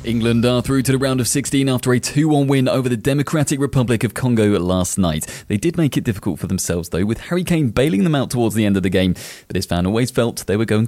England are through to the round of 16 after a 2-1 win over the Democratic Republic of Congo last night. They did make it difficult for themselves though, with Harry Kane bailing them out towards the end of the game, but his fan always felt they were going